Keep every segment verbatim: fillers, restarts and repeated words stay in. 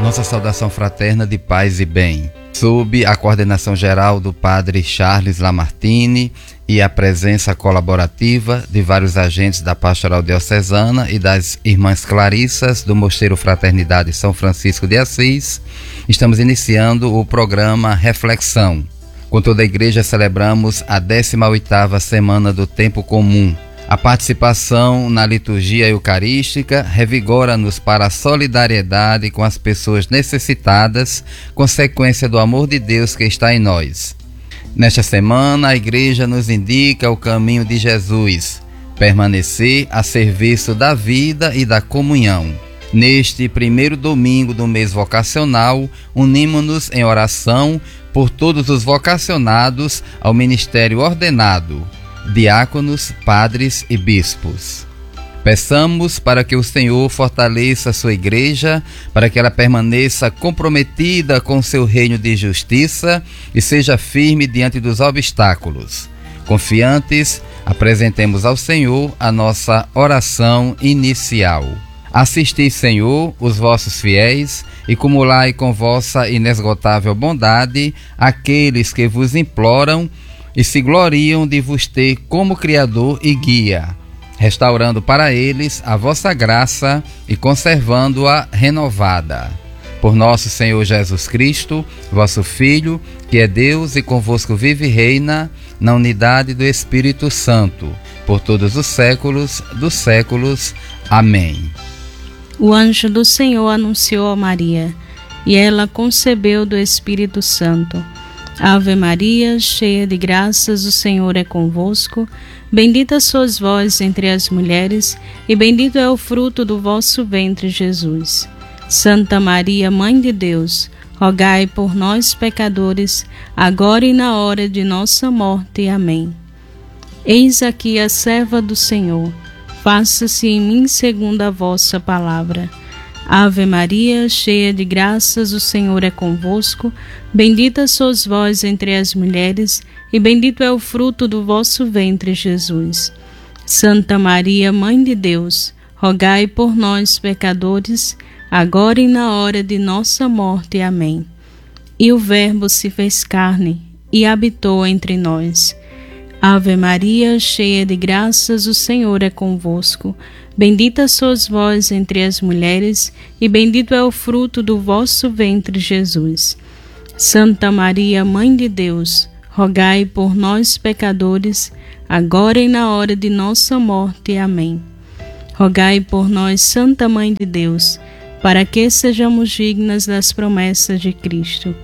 Nossa saudação fraterna de paz e bem. Sob a coordenação geral do Padre Charles Lamartine e a presença colaborativa de vários agentes da Pastoral Diocesana e das Irmãs Clarissas do Mosteiro Fraternidade São Francisco de Assis, estamos iniciando o programa Reflexão. Com toda a Igreja celebramos a décima oitava Semana do Tempo Comum. A participação na liturgia eucarística revigora-nos para a solidariedade com as pessoas necessitadas, consequência do amor de Deus que está em nós. Nesta semana, a Igreja nos indica o caminho de Jesus, permanecer a serviço da vida e da comunhão. Neste primeiro domingo do mês vocacional, unimos-nos em oração por todos os vocacionados ao ministério ordenado, diáconos, padres e bispos. Peçamos para que o Senhor fortaleça a sua igreja, para que ela permaneça comprometida com o seu reino de justiça e seja firme diante dos obstáculos. Confiantes, apresentemos ao Senhor a nossa oração inicial. Assisti, Senhor, os vossos fiéis e cumulai com vossa inesgotável bondade aqueles que vos imploram e se gloriam de vos ter como Criador e Guia, restaurando para eles a vossa graça e conservando-a renovada. Por nosso Senhor Jesus Cristo, vosso Filho, que é Deus e convosco vive e reina, na unidade do Espírito Santo, por todos os séculos dos séculos. Amém. O anjo do Senhor anunciou a Maria, e ela concebeu do Espírito Santo. Ave Maria, cheia de graças, o Senhor é convosco. Bendita sois vós entre as mulheres, e bendito é o fruto do vosso ventre, Jesus. Santa Maria, Mãe de Deus, rogai por nós, pecadores, agora e na hora de nossa morte. Amém. Eis aqui a serva do Senhor. Faça-se em mim segundo a vossa palavra. Ave Maria, cheia de graças, o Senhor é convosco. Bendita sois vós entre as mulheres, e bendito é o fruto do vosso ventre, Jesus. Santa Maria, Mãe de Deus, rogai por nós, pecadores, agora e na hora de nossa morte. Amém. E o Verbo se fez carne e habitou entre nós. Ave Maria, cheia de graças, o Senhor é convosco. Bendita sois vós entre as mulheres, e bendito é o fruto do vosso ventre, Jesus. Santa Maria, Mãe de Deus, rogai por nós, pecadores, agora e na hora de nossa morte. Amém. Rogai por nós, Santa Mãe de Deus, para que sejamos dignas das promessas de Cristo.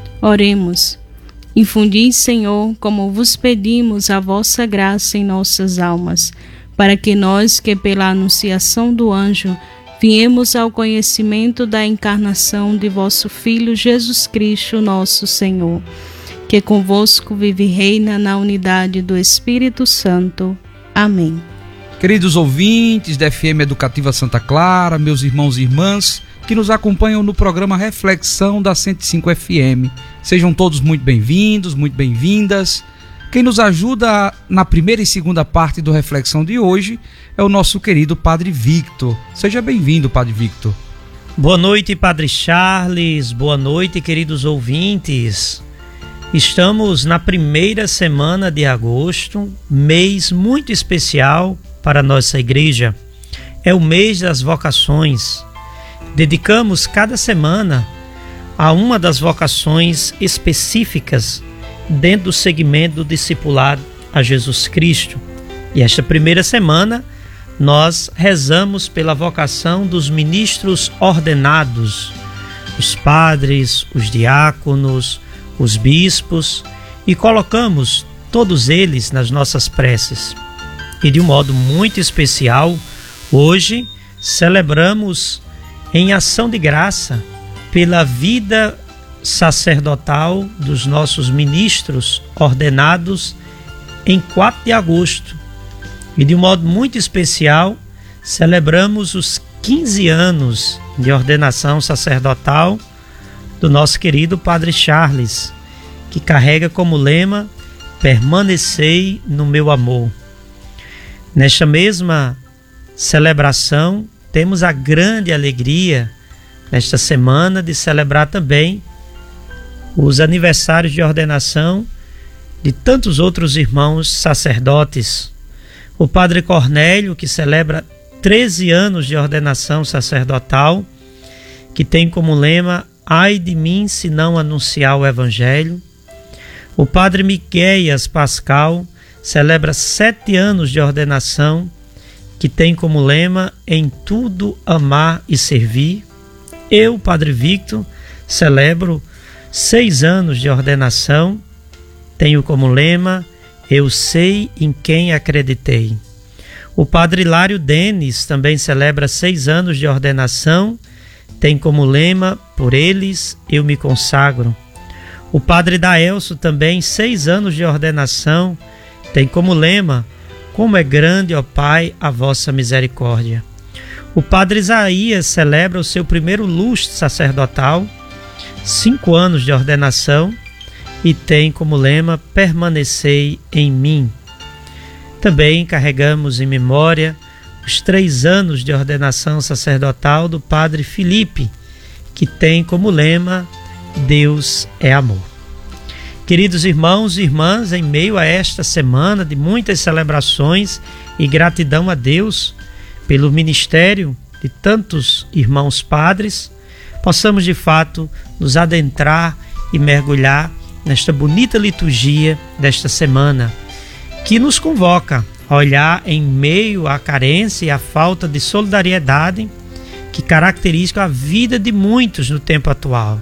Oremos. Infundi, Senhor, como vos pedimos, a vossa graça em nossas almas, para que nós, que pela anunciação do anjo, viemos ao conhecimento da encarnação de vosso Filho Jesus Cristo, nosso Senhor, que convosco vive e reina na unidade do Espírito Santo. Amém. Queridos ouvintes da F M Educativa Santa Clara, meus irmãos e irmãs que nos acompanham no programa Reflexão da cento e cinco F M, sejam todos muito bem-vindos, muito bem-vindas. Quem nos ajuda na primeira e segunda parte do Reflexão de hoje é o nosso querido Padre Victor. Seja bem-vindo, Padre Victor. Boa noite, Padre Charles. Boa noite, queridos ouvintes. Estamos na primeira semana de agosto, mês muito especial para a nossa igreja. É o mês das vocações. Dedicamos cada semana a uma das vocações específicas dentro do segmento do discipulado a Jesus Cristo. E esta primeira semana nós rezamos pela vocação dos ministros ordenados, os padres, os diáconos, os bispos, e colocamos todos eles nas nossas preces. E de um modo muito especial, hoje celebramos em ação de graça pela vida sacerdotal dos nossos ministros ordenados em quatro de agosto. E de um modo muito especial, celebramos os quinze anos de ordenação sacerdotal do nosso querido Padre Charles, que carrega como lema: permanecei no meu amor. Nesta mesma celebração, temos a grande alegria nesta semana, de celebrar também os aniversários de ordenação de tantos outros irmãos sacerdotes. O Padre Cornélio, que celebra treze anos de ordenação sacerdotal, que tem como lema: ai de mim se não anunciar o Evangelho. O Padre Miqueias Pascal celebra sete anos de ordenação, que tem como lema: em tudo amar e servir. Eu, Padre Victor, celebro seis anos de ordenação, tenho como lema: eu sei em quem acreditei. O Padre Hilário Denis também celebra seis anos de ordenação, tem como lema: por eles eu me consagro. O Padre Daelso também, seis anos de ordenação, tem como lema: como é grande, ó Pai, a vossa misericórdia. O Padre Isaías celebra o seu primeiro lustre sacerdotal, cinco anos de ordenação, e tem como lema: permanecei em mim. Também carregamos em memória os três anos de ordenação sacerdotal do Padre Felipe, que tem como lema: Deus é amor. Queridos irmãos e irmãs, em meio a esta semana de muitas celebrações e gratidão a Deus pelo ministério de tantos irmãos padres, possamos de fato nos adentrar e mergulhar nesta bonita liturgia desta semana, que nos convoca a olhar em meio à carência e à falta de solidariedade que caracteriza a vida de muitos no tempo atual.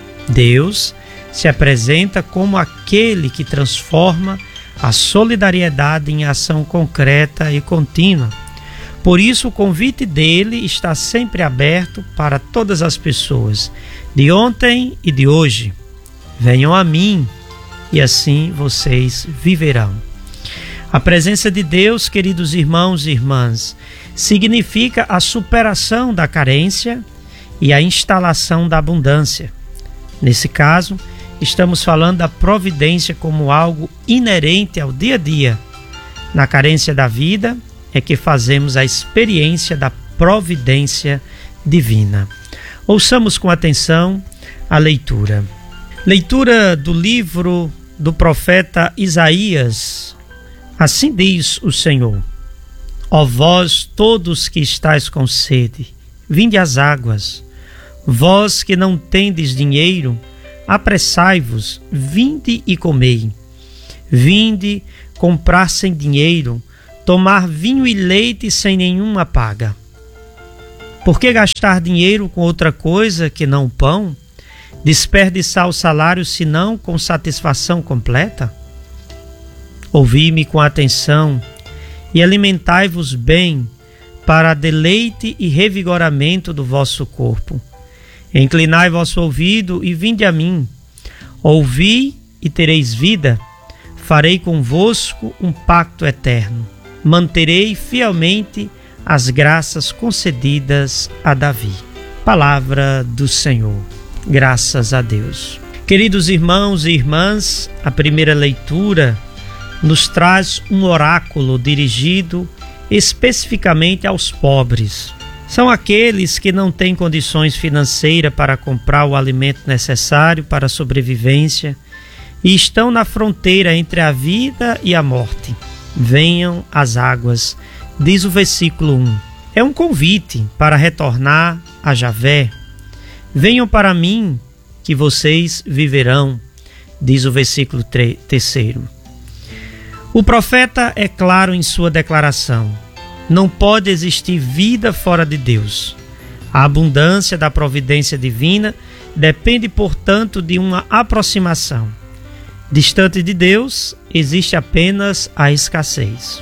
Deus se apresenta como aquele que transforma a solidariedade em ação concreta e contínua. Por isso, o convite dele está sempre aberto para todas as pessoas, de ontem e de hoje. Venham a mim, e assim vocês viverão. A presença de Deus, queridos irmãos e irmãs, significa a superação da carência e a instalação da abundância. Nesse caso, estamos falando da providência como algo inerente ao dia a dia. Na carência da vida é que fazemos a experiência da providência divina. Ouçamos com atenção a leitura. Leitura do livro do profeta Isaías. Assim diz o Senhor: ó vós todos que estáis com sede, vinde às águas. Vós que não tendes dinheiro, apressai-vos, vinde e comei. Vinde comprar sem dinheiro, tomar vinho e leite sem nenhuma paga. Por que gastar dinheiro com outra coisa que não o pão? Desperdiçar o salário senão com satisfação completa? Ouvi-me com atenção e alimentai-vos bem para deleite e revigoramento do vosso corpo. Inclinai vosso ouvido e vinde a mim. Ouvi e tereis vida. Farei convosco um pacto eterno. Manterei fielmente as graças concedidas a Davi. Palavra do Senhor. Graças a Deus. Queridos irmãos e irmãs, a primeira leitura nos traz um oráculo dirigido especificamente aos pobres. São aqueles que não têm condições financeiras para comprar o alimento necessário para a sobrevivência e estão na fronteira entre a vida e a morte. Venham às águas, diz o versículo um. É um convite para retornar a Javé. Venham para mim, que vocês viverão, diz o versículo terceiro. O profeta é claro em sua declaração: não pode existir vida fora de Deus. A abundância da providência divina depende, portanto, de uma aproximação. Distante de Deus, existe apenas a escassez.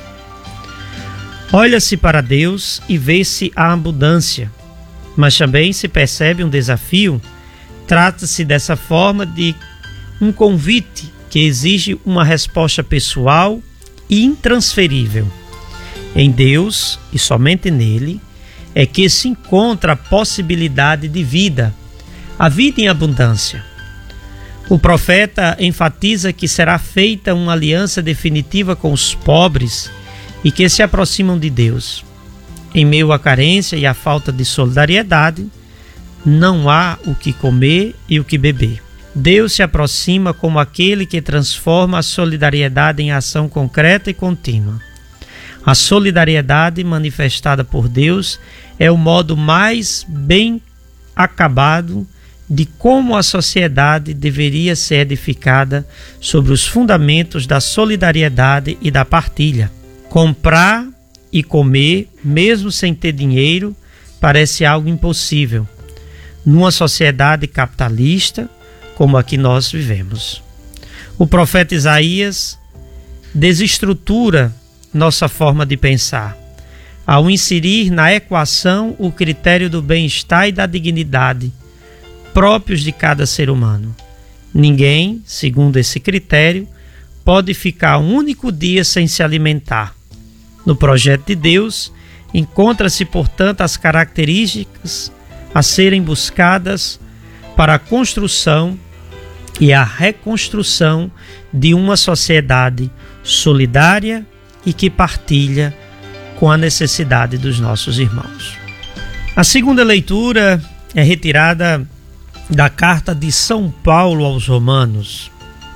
Olha-se para Deus e vê-se a abundância, mas também se percebe um desafio. Trata-se dessa forma de um convite que exige uma resposta pessoal e intransferível. Em Deus, e somente nele, é que se encontra a possibilidade de vida, a vida em abundância. O profeta enfatiza que será feita uma aliança definitiva com os pobres e que se aproximam de Deus. Em meio à carência e à falta de solidariedade, não há o que comer e o que beber. Deus se aproxima como aquele que transforma a solidariedade em ação concreta e contínua. A solidariedade manifestada por Deus é o modo mais bem acabado de como a sociedade deveria ser edificada sobre os fundamentos da solidariedade e da partilha. Comprar e comer, mesmo sem ter dinheiro, parece algo impossível numa sociedade capitalista como a que nós vivemos. O profeta Isaías desestrutura nossa forma de pensar, ao inserir na equação o critério do bem-estar e da dignidade próprios de cada ser humano. Ninguém, segundo esse critério, pode ficar um único dia sem se alimentar. No projeto de Deus, encontra-se, portanto, as características a serem buscadas para a construção e a reconstrução de uma sociedade solidária e que partilha com a necessidade dos nossos irmãos. A segunda leitura é retirada da carta de São Paulo aos Romanos.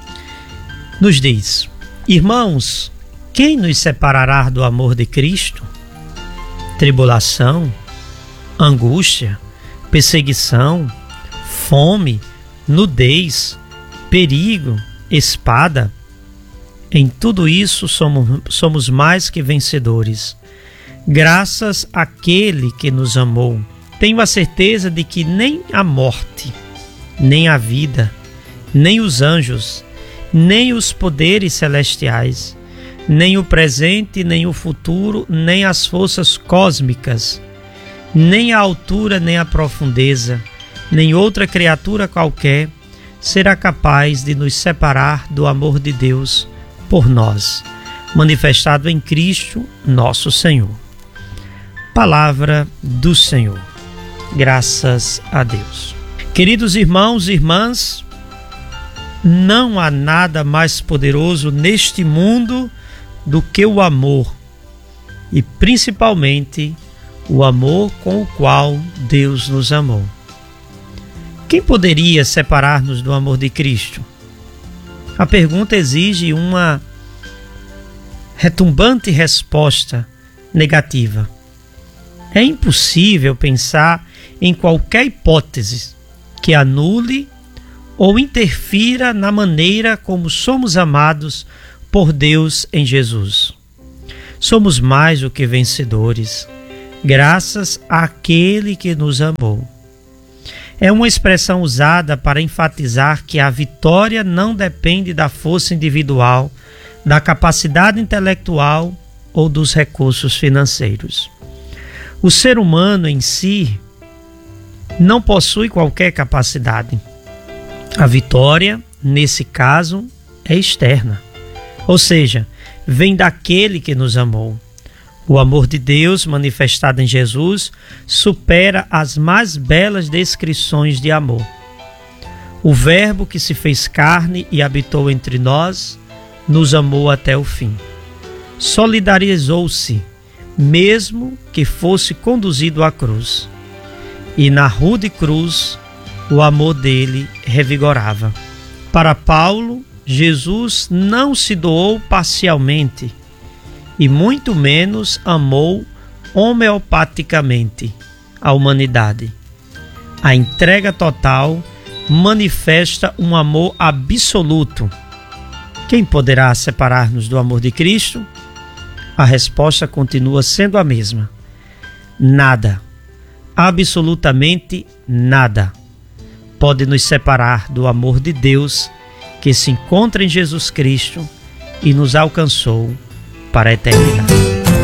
Nos diz: irmãos, quem nos separará do amor de Cristo? Tribulação, angústia, perseguição, fome, nudez, perigo, espada. Em tudo isso somos, somos mais que vencedores, graças àquele que nos amou. Tenho a certeza de que nem a morte, nem a vida, nem os anjos, nem os poderes celestiais, nem o presente, nem o futuro, nem as forças cósmicas, nem a altura, nem a profundeza, nem outra criatura qualquer será capaz de nos separar do amor de Deus por nós, manifestado em Cristo, nosso Senhor. Palavra do Senhor. Graças a Deus. Queridos irmãos e irmãs, não há nada mais poderoso neste mundo do que o amor, e principalmente o amor com o qual Deus nos amou. Quem poderia separar-nos do amor de Cristo? A pergunta exige uma retumbante resposta negativa. É impossível pensar em qualquer hipótese que anule ou interfira na maneira como somos amados por Deus em Jesus. Somos mais do que vencedores, graças àquele que nos amou. É uma expressão usada para enfatizar que a vitória não depende da força individual, da capacidade intelectual ou dos recursos financeiros. O ser humano em si não possui qualquer capacidade. A vitória, nesse caso, é externa, ou seja, vem daquele que nos amou. O amor de Deus manifestado em Jesus supera as mais belas descrições de amor. O Verbo que se fez carne e habitou entre nós, nos amou até o fim. Solidarizou-se, mesmo que fosse conduzido à cruz. E na rude cruz, o amor dele revigorava. Para Paulo, Jesus não se doou parcialmente, e muito menos amou homeopaticamente a humanidade. A entrega total manifesta um amor absoluto. Quem poderá separar-nos do amor de Cristo? A resposta continua sendo a mesma. Nada, absolutamente nada, pode nos separar do amor de Deus que se encontra em Jesus Cristo e nos alcançou para a eternidade.